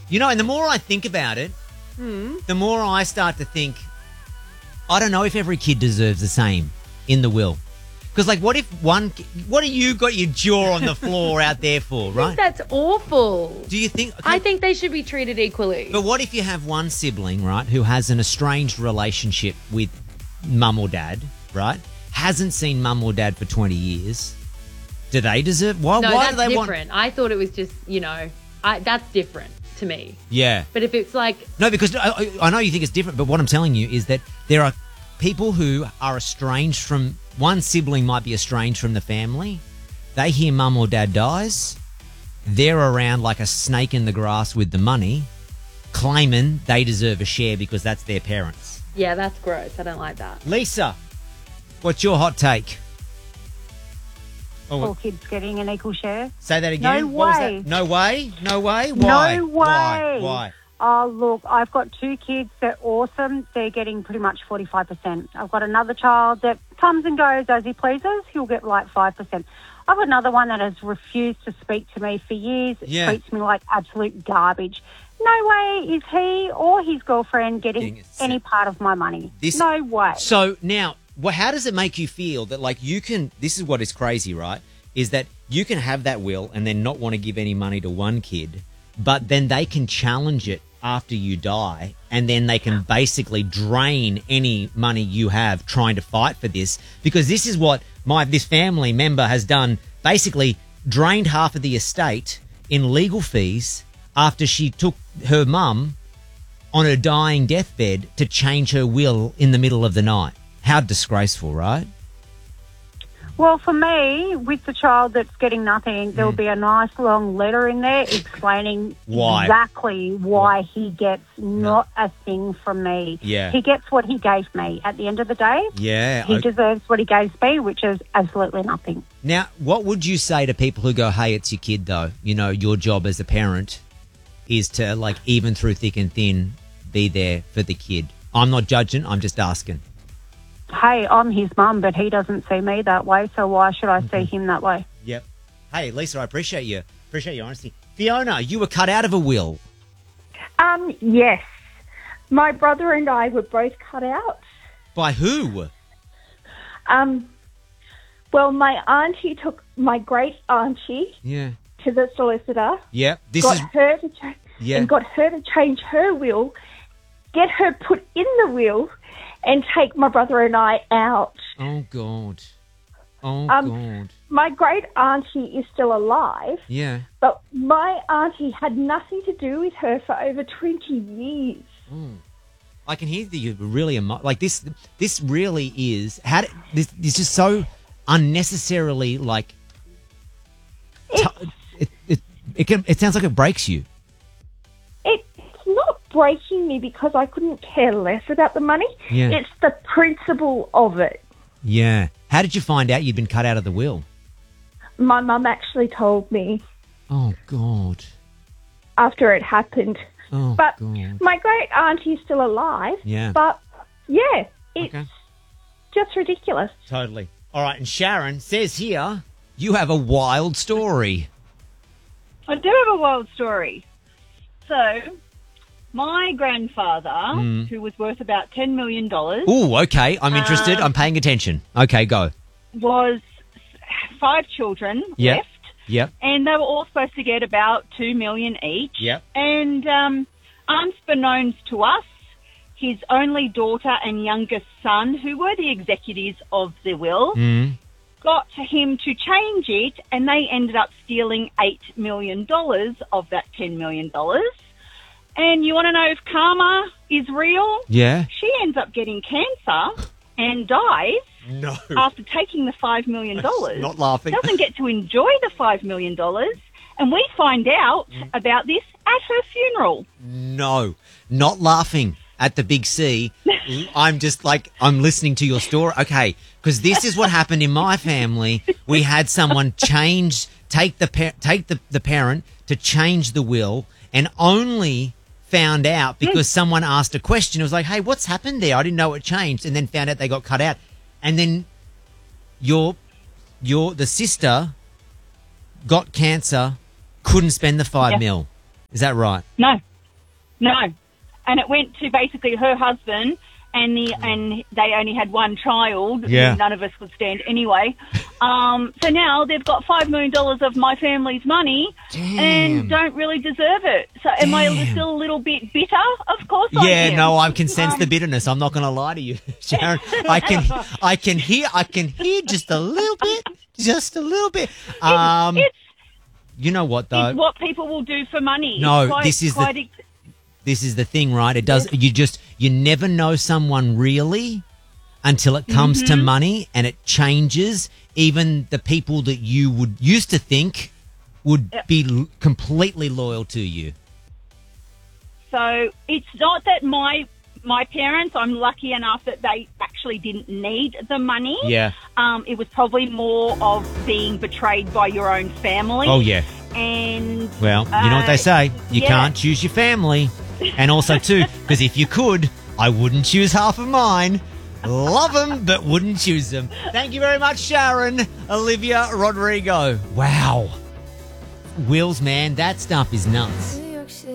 You know, and the more I think about it, the more I start to think, I don't know if every kid deserves the same in the will. Because, like, what do you got your jaw on the floor out there for, right? That's awful. Do you think... I think they should be treated equally. But what if you have one sibling, right, who has an estranged relationship with mum or dad, right? Hasn't seen mum or dad for 20 years. Do they deserve... Why No, do that's they different. I thought it was just, that's different to me. Yeah. But if it's like... No, because I know you think it's different, but what I'm telling you is that there are people who are estranged from... One sibling might be estranged from the family. They hear mum or dad dies. They're around like a snake in the grass with the money, claiming they deserve a share because that's their parents. Yeah, that's gross. I don't like that. Lisa, what's your hot take? All kids getting an equal share. Say that again. No What was way. that? No way? No way? Why? No way. Why? Oh, look, I've got 2 kids. They're awesome. They're getting pretty much 45%. I've got another child that comes and goes as he pleases. He'll get like 5%. I've got another one that has refused to speak to me for years. Yeah. Treats me like absolute garbage. No way is he or his girlfriend getting any part of my money. No way. So now, how does it make you feel that, like, you can... This is what is crazy, right? Is that you can have that will and then not want to give any money to one kid, but then they can challenge it after you die, and then they can basically drain any money you have trying to fight for this, because this is what this family member has done, basically drained half of the estate in legal fees after she took her mum on her dying deathbed to change her will in the middle of the night. How disgraceful, right? Well, for me, with the child that's getting nothing, there will be a nice long letter in there explaining exactly why he gets not a thing from me. Yeah. He gets what he gave me at the end of the day. Yeah. He deserves what he gave me, which is absolutely nothing. Now, what would you say to people who go, hey, it's your kid, though? You know, your job as a parent is to, like, even through thick and thin, be there for the kid. I'm not judging. I'm just asking. Hey, I'm his mum, but he doesn't see me that way, so why should I see him that way? Yep. Hey, Lisa, I appreciate you. Appreciate your honesty. Fiona, you were cut out of a will. Yes. My brother and I were both cut out. By who? Well, my auntie took my great auntie to the solicitor. Yeah. Got her to change her will, get her put in the will, and take my brother and I out. Oh, God. Oh, God. My great auntie is still alive. Yeah. But my auntie had nothing to do with her for over 20 years. I can hear that you're really like this. This really is this is just so unnecessarily like. It sounds like it breaks you. It's not breaking me because I couldn't care less about the money. Yeah. It's the principle of it. Yeah. How did you find out you'd been cut out of the will? My mum actually told me. Oh, God. After it happened. Oh, but God. my great auntie's still alive. Yeah. But, yeah, it's just ridiculous. Totally. All right, and Sharon says here, you have a wild story. I do have a wild story. So, my grandfather, who was worth about $10 million... Ooh, okay, I'm interested. I'm paying attention. Okay, go. ...was 5 children left. Yep. And they were all supposed to get about $2 million each. Yep. And unbeknownst to us, his only daughter and youngest son, who were the executives of the will, got him to change it, and they ended up stealing $8 million of that $10 million. And you want to know if karma is real? Yeah. She ends up getting cancer and dies. No. After taking the $5 million. Not laughing. Doesn't get to enjoy the $5 million. And we find out about this at her funeral. No, not laughing at the big C. I'm just like, I'm listening to your story. Okay, because this is what happened in my family. We had someone take the parent to change the will, and only found out because someone asked a question. It was like, hey, what's happened there? I didn't know it changed, and then found out they got cut out. And then the sister got cancer, couldn't spend the $5 million. Is that right? No. No. And it went to basically her husband, and they only had one child. Yeah. None of us could stand anyway. So now they've got $5 million of my family's money and don't really deserve it. So am I still a little bit bitter? Of course I am. Yeah, no, I can sense the bitterness. I'm not going to lie to you, Sharon. I can hear just a little bit. You know what, though? It's what people will do for money. No, this is the thing, right? It does. You never know someone really until it comes to money, and it changes even the people that you would used to think would be completely loyal to you. So it's not that my parents, I'm lucky enough that they actually didn't need the money. Yeah. It was probably more of being betrayed by your own family. Oh, yeah. And well, you know what they say. You can't choose your family. And also, too, because if you could, I wouldn't choose half of mine. Love them, but wouldn't choose them. Thank you very much, Sharon. Olivia Rodrigo. Wow. Wills, man, that stuff is nuts.